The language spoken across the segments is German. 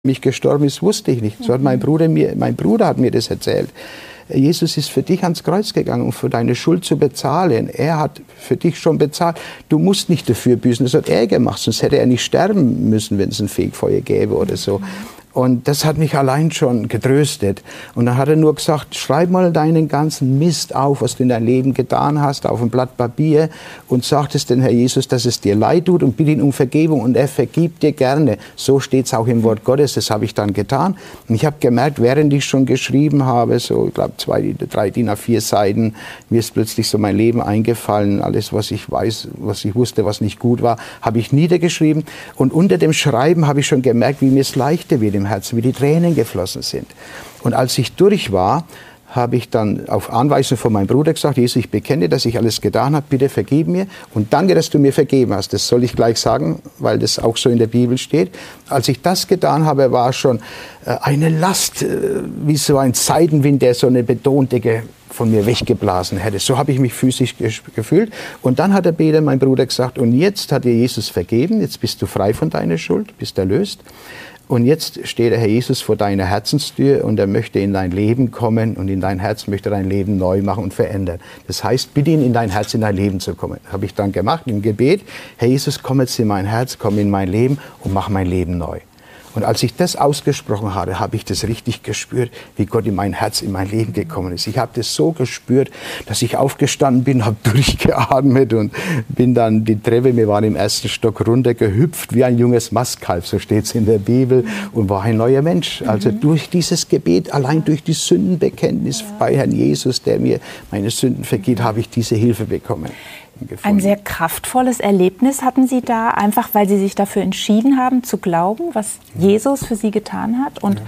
mich gestorben ist, wusste ich nicht. So hat mein Bruder hat mir das erzählt. Jesus ist für dich ans Kreuz gegangen, um für deine Schuld zu bezahlen. Er hat für dich schon bezahlt. Du musst nicht dafür büßen, das hat er gemacht, sonst hätte er nicht sterben müssen, wenn es ein Fegfeuer gäbe oder so. Und das hat mich allein schon getröstet. Und dann hat er nur gesagt, schreib mal deinen ganzen Mist auf, was du in deinem Leben getan hast, auf ein Blatt Papier und sag es dem Herr Jesus, dass es dir leid tut und bitte ihn um Vergebung und er vergibt dir gerne. So steht es auch im Wort Gottes, das habe ich dann getan. Und ich habe gemerkt, während ich schon geschrieben habe, so ich glaube 2, 3 DIN A4 Seiten, mir ist plötzlich so mein Leben eingefallen, alles was ich weiß, was ich wusste, was nicht gut war, habe ich niedergeschrieben. Und unter dem Schreiben habe ich schon gemerkt, wie mir es leichter wird im Herzen, wie die Tränen geflossen sind. Und als ich durch war, habe ich dann auf Anweisung von meinem Bruder gesagt, Jesus, ich bekenne, dass ich alles getan habe, bitte vergib mir und danke, dass du mir vergeben hast. Das soll ich gleich sagen, weil das auch so in der Bibel steht. Als ich das getan habe, war schon eine Last, wie so ein Seitenwind, der so eine Betondecke von mir weggeblasen hätte. So habe ich mich physisch gefühlt. Und dann hat der Peter, mein Bruder, gesagt, und jetzt hat dir Jesus vergeben, jetzt bist du frei von deiner Schuld, bist erlöst. Und jetzt steht der Herr Jesus vor deiner Herzenstür und er möchte in dein Leben kommen und in dein Herz möchte dein Leben neu machen und verändern. Das heißt, bitte ihn in dein Herz, in dein Leben zu kommen. Das habe ich dann gemacht im Gebet. Herr Jesus, komm jetzt in mein Herz, komm in mein Leben und mach mein Leben neu. Und als ich das ausgesprochen habe, habe ich das richtig gespürt, wie Gott in mein Herz, in mein Leben gekommen ist. Ich habe das so gespürt, dass ich aufgestanden bin, habe durchgeatmet und bin dann die Treppe, wir waren im 1. Stock, runtergehüpft wie ein junges Mastkalb, so steht es in der Bibel, und war ein neuer Mensch. Also durch dieses Gebet, allein durch die Sündenbekenntnis bei Herrn Jesus, der mir meine Sünden vergibt, habe ich diese Hilfe bekommen. Ein sehr kraftvolles Erlebnis hatten Sie da, einfach weil Sie sich dafür entschieden haben, zu glauben, was Jesus für Sie getan hat und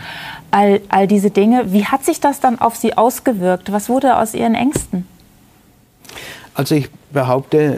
all diese Dinge. Wie hat sich das dann auf Sie ausgewirkt? Was wurde aus Ihren Ängsten? Also ich behaupte,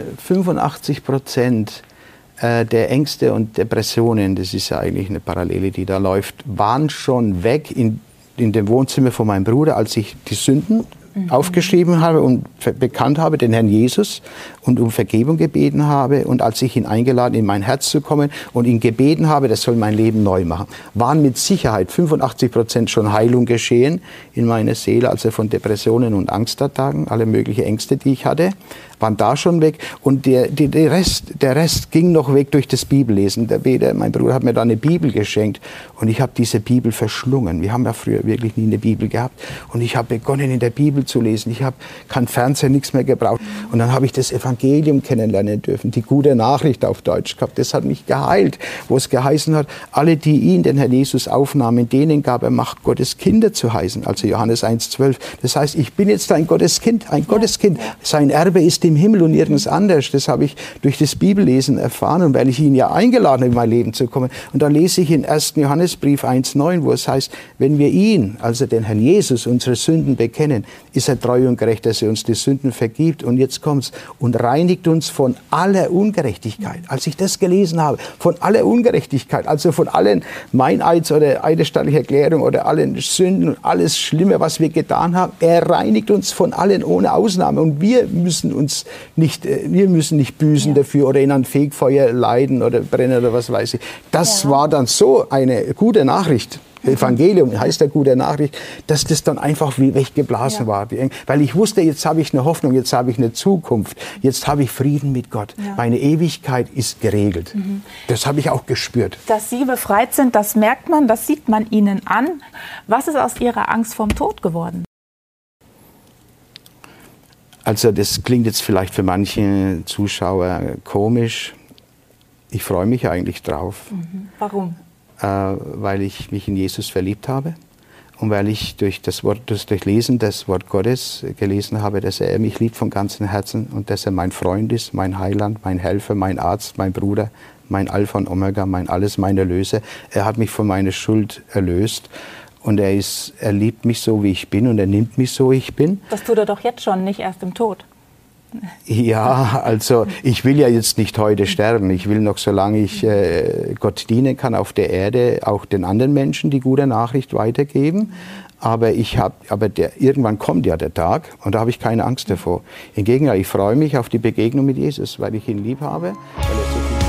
85% der Ängste und Depressionen, das ist ja eigentlich eine Parallele, die da läuft, waren schon weg in dem Wohnzimmer von meinem Bruder, als ich die Sünden aufgeschrieben habe und bekannt habe, den Herrn Jesus, und um Vergebung gebeten habe. Und als ich ihn eingeladen, in mein Herz zu kommen und ihn gebeten habe, das soll mein Leben neu machen, waren mit Sicherheit 85% schon Heilung geschehen in meiner Seele, also von Depressionen und Angstattacken, alle möglichen Ängste, die ich hatte, waren da schon weg. Und der Rest ging noch weg durch das Bibellesen. Mein Bruder hat mir da eine Bibel geschenkt und ich habe diese Bibel verschlungen. Wir haben ja früher wirklich nie eine Bibel gehabt. Und ich habe begonnen, in der Bibel zu lesen. Ich habe kein Fernseher, nichts mehr gebraucht. Und dann habe ich das Evangelium kennenlernen dürfen, die gute Nachricht auf Deutsch gehabt. Das hat mich geheilt, wo es geheißen hat, alle, die ihn, den Herrn Jesus, aufnahmen, denen gab er Macht, Gottes Kinder zu heißen. Also Johannes 1,12. Das heißt, ich bin jetzt ein Gotteskind, ein Gotteskind. Sein Erbe ist im Himmel und nirgends anders. Das habe ich durch das Bibellesen erfahren und weil ich ihn ja eingeladen habe, in mein Leben zu kommen. Und dann lese ich in 1. Johannesbrief 1,9, wo es heißt, wenn wir ihn, also den Herrn Jesus, unsere Sünden bekennen, ist er treu und gerecht, dass er uns die Sünden vergibt. Und jetzt kommt's und reinigt uns von aller Ungerechtigkeit. Als ich das gelesen habe, von aller Ungerechtigkeit, also von allen Meineids- oder eidesstattlichen Erklärungen oder allen Sünden und alles Schlimme, was wir getan haben, er reinigt uns von allen ohne Ausnahme. Und wir müssen nicht büßen dafür oder in ein Fegfeuer leiden oder brennen oder was weiß ich. Das war dann so eine gute Nachricht. Evangelium heißt ja gute Nachricht, dass das dann einfach wie weggeblasen war. Weil ich wusste, jetzt habe ich eine Hoffnung, jetzt habe ich eine Zukunft, jetzt habe ich Frieden mit Gott. Ja. Meine Ewigkeit ist geregelt. Das habe ich auch gespürt. Dass Sie befreit sind, das merkt man, das sieht man Ihnen an. Was ist aus Ihrer Angst vorm Tod geworden? Also das klingt jetzt vielleicht für manche Zuschauer komisch. Ich freue mich eigentlich drauf. Warum? Weil ich mich in Jesus verliebt habe und weil ich durch Lesen des Wort Gottes gelesen habe, dass er mich liebt von ganzem Herzen und dass er mein Freund ist, mein Heiland, mein Helfer, mein Arzt, mein Bruder, mein Alpha und Omega, mein Alles, mein Erlöser. Er hat mich von meiner Schuld erlöst. Und er liebt mich so, wie ich bin und er nimmt mich so, wie ich bin. Das tut er doch jetzt schon, nicht erst im Tod. Ja, also ich will ja jetzt nicht heute sterben. Ich will noch, solange ich Gott dienen kann auf der Erde, auch den anderen Menschen die gute Nachricht weitergeben. Aber irgendwann kommt ja der Tag und da habe ich keine Angst davor. Im Gegenteil, ich freue mich auf die Begegnung mit Jesus, weil ich ihn lieb habe. Weil er so